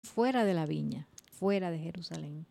fuera de la viña, fuera de Jerusalén.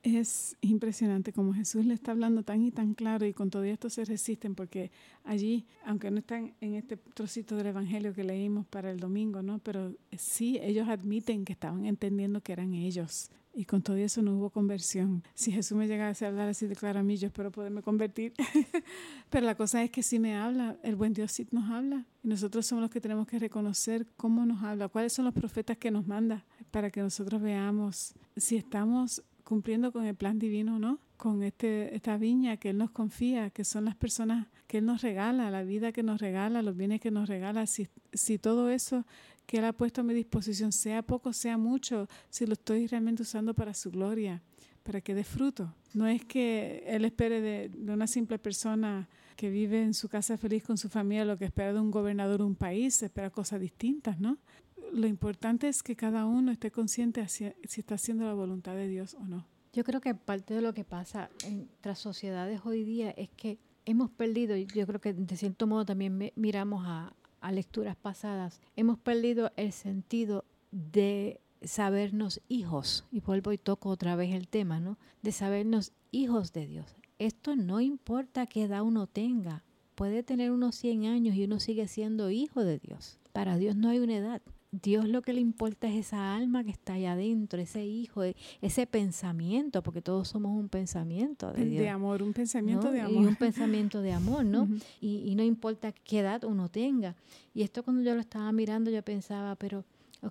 Es impresionante como Jesús le está hablando tan y tan claro y con todo esto se resisten porque allí, aunque no están en este trocito del Evangelio que leímos para el domingo, ¿no? Pero sí, ellos admiten que estaban entendiendo que eran ellos y con todo eso no hubo conversión. Si Jesús me llegase a hablar así de claro a mí, yo espero poderme convertir. Pero la cosa es que sí me habla, el buen Dios sí nos habla y nosotros somos los que tenemos que reconocer cómo nos habla, cuáles son los profetas que nos manda para que nosotros veamos si estamos cumpliendo con el plan divino, ¿no? Con esta viña que Él nos confía, que son las personas que Él nos regala, la vida que nos regala, los bienes que nos regala. Si todo eso que Él ha puesto a mi disposición, sea poco, sea mucho, si lo estoy realmente usando para su gloria, para que dé fruto. No es que Él espere de una simple persona que vive en su casa feliz con su familia lo que espera de un gobernador de un país, espera cosas distintas, ¿no? Lo importante es que cada uno esté consciente si está haciendo la voluntad de Dios o no. Yo creo que parte de lo que pasa en nuestras sociedades hoy día es que hemos perdido, y yo creo que de cierto modo también miramos a lecturas pasadas, hemos perdido el sentido de sabernos hijos, y vuelvo y toco otra vez el tema, ¿no? De sabernos hijos de Dios. Esto no importa qué edad uno tenga, puede tener unos 100 años y uno sigue siendo hijo de Dios. Para Dios no hay una edad. Dios lo que le importa es esa alma que está allá adentro, ese hijo, ese pensamiento, porque todos somos un pensamiento de Dios. De amor, un pensamiento, ¿no? De amor. Y un pensamiento de amor, ¿no? Uh-huh. Y no importa qué edad uno tenga. Y esto cuando yo lo estaba mirando, yo pensaba, pero,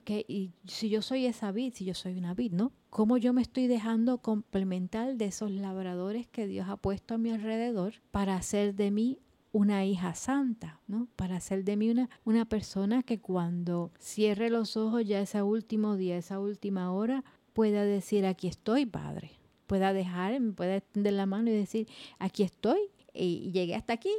y si yo soy esa vid, si yo soy una vid, ¿no? ¿Cómo yo me estoy dejando complementar de esos labradores que Dios ha puesto a mi alrededor para hacer de mí una hija santa, ¿no? Para hacer de mí una persona que cuando cierre los ojos ya ese último día, esa última hora, pueda decir, aquí estoy, Padre. Pueda extender la mano y decir, aquí estoy y llegué hasta aquí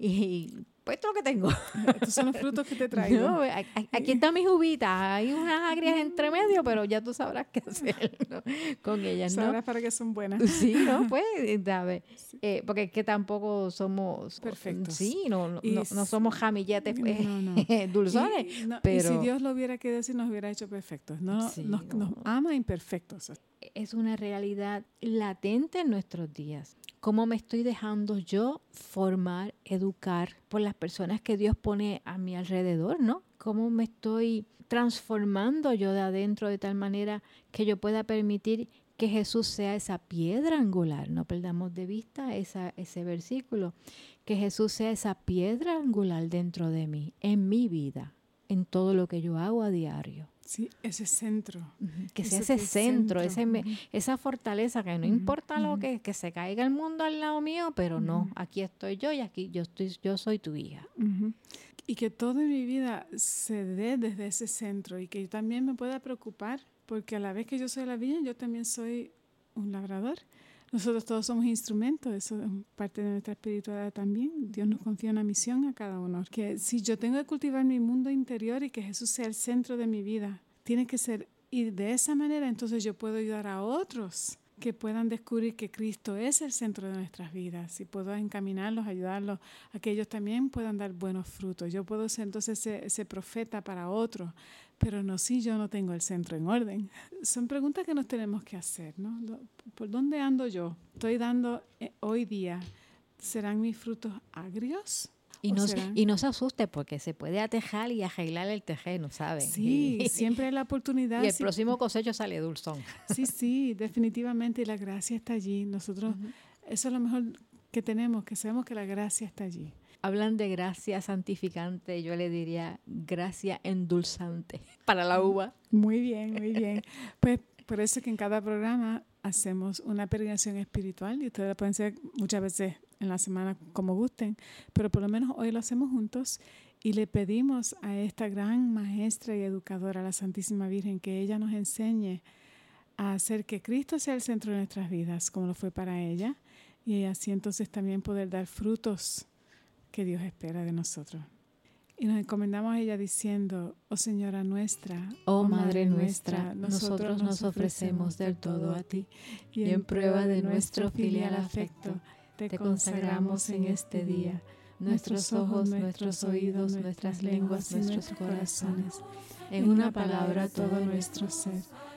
y pues esto es lo que tengo. Estos son los frutos que te traigo. No, aquí están mis uvitas, hay unas agrias entre medio, pero ya tú sabrás qué hacer, ¿no? Con ellas, ¿no? Sabrás para qué son buenas. Sí, ¿no? Pues, ¿sabes? Sí. Porque es que tampoco somos perfectos. Sí, no somos jamilletes dulzones. Y si Dios lo hubiera querido decir, nos hubiera hecho perfectos. Nos ama imperfectos. Es una realidad latente en nuestros días. ¿Cómo me estoy dejando yo formar, educar por las personas que Dios pone a mi alrededor, ¿no? ¿Cómo me estoy transformando yo de adentro de tal manera que yo pueda permitir que Jesús sea esa piedra angular? No perdamos de vista ese versículo. Que Jesús sea esa piedra angular dentro de mí, en mi vida, en todo lo que yo hago a diario. Sí, ese centro. Uh-huh. Que sea ese centro, esa fortaleza, que no importa lo que se caiga el mundo al lado mío, pero no, aquí estoy yo y aquí yo soy tu hija. Y que toda mi vida se dé desde ese centro y que yo también me pueda preocupar, porque a la vez que yo soy la viña, yo también soy un labrador. Nosotros todos somos instrumentos, eso es parte de nuestra espiritualidad también. Dios nos confía una misión a cada uno. Que si yo tengo que cultivar mi mundo interior y que Jesús sea el centro de mi vida, tiene que ser, y de esa manera entonces yo puedo ayudar a otros que puedan descubrir que Cristo es el centro de nuestras vidas y puedo encaminarlos, ayudarlos a que ellos también puedan dar buenos frutos. Yo puedo ser entonces ese profeta para otros, pero no si yo no tengo el centro en orden. Son preguntas que nos tenemos que hacer, ¿no? ¿Por dónde ando yo? ¿Estoy dando hoy día? ¿Serán mis frutos agrios? Y no se asuste porque se puede atejar y arreglar el terreno, ¿saben? Sí, siempre hay la oportunidad. Y el próximo cosecho sale dulzón. Sí, definitivamente. Y la gracia está allí. Nosotros, eso es lo mejor que tenemos, que sabemos que la gracia está allí. Hablan de gracia santificante, yo le diría gracia endulzante para la uva. Muy bien, muy bien. Pues por eso es que en cada programa hacemos una peregrinación espiritual y ustedes pueden ser muchas veces en la semana como gusten, pero por lo menos hoy lo hacemos juntos y le pedimos a esta gran maestra y educadora, la Santísima Virgen, que ella nos enseñe a hacer que Cristo sea el centro de nuestras vidas, como lo fue para ella, y así entonces también poder dar frutos que Dios espera de nosotros. Y nos encomendamos a ella diciendo, oh Señora nuestra, oh Madre nuestra, nosotros nos ofrecemos del todo a ti, y en prueba de nuestro filial afecto, te consagramos en este día nuestros ojos, nuestros oídos, nuestras lenguas, nuestros corazones, en una palabra todo nuestro ser.